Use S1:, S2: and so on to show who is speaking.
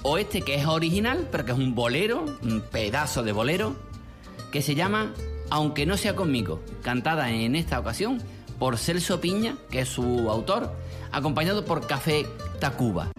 S1: o este que es original, pero que es un bolero, un pedazo de bolero, que se llama Aunque no sea conmigo, cantada en esta ocasión por Celso Piña, que es su autor, acompañado por Café Tacuba.